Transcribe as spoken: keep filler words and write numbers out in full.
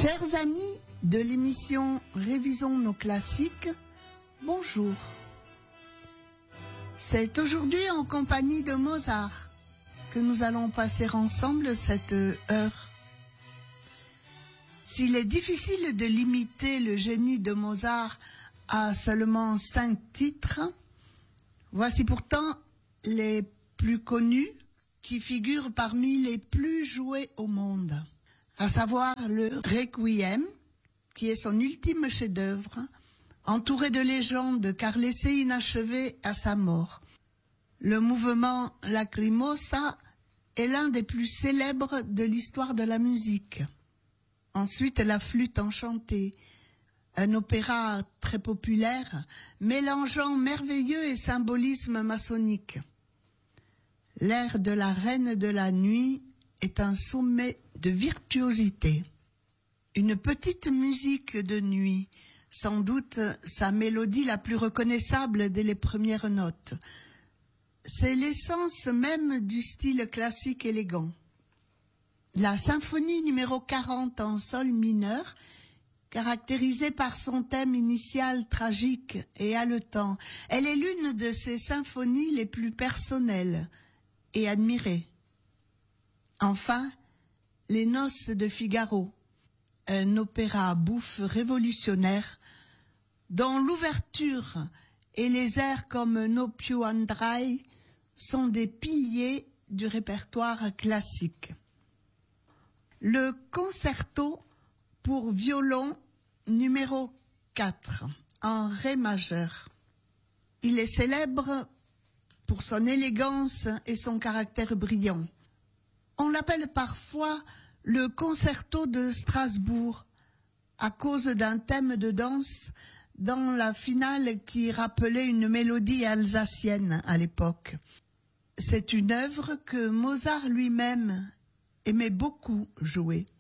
Chers amis de l'émission Révisons nos classiques, bonjour. C'est aujourd'hui en compagnie de Mozart que nous allons passer ensemble cette heure. S'il est difficile de limiter le génie de Mozart à seulement cinq titres, voici pourtant les plus connus qui figurent parmi les plus joués au monde, à savoir le Requiem, qui est son ultime chef-d'œuvre, entouré de légendes car laissé inachevé à sa mort. Le mouvement Lacrimosa est l'un des plus célèbres de l'histoire de la musique. Ensuite, la flûte enchantée, un opéra très populaire, mélangeant merveilleux et symbolisme maçonnique. L'air de la Reine de la Nuit est un sommet de virtuosité. Une petite musique de nuit, sans doute sa mélodie la plus reconnaissable dès les premières notes. C'est l'essence même du style classique élégant. La symphonie numéro quarante en sol mineur, caractérisée par son thème initial tragique et haletant, elle est l'une de ses symphonies les plus personnelles et admirées. Enfin, Les Noces de Figaro, un opéra bouffe révolutionnaire dont l'ouverture et les airs comme No più andrai sont des piliers du répertoire classique. Le concerto pour violon numéro quatre en ré majeur. Il est célèbre pour son élégance et son caractère brillant. On l'appelle parfois le concerto de Strasbourg à cause d'un thème de danse dans la finale qui rappelait une mélodie alsacienne à l'époque. C'est une œuvre que Mozart lui-même aimait beaucoup jouer.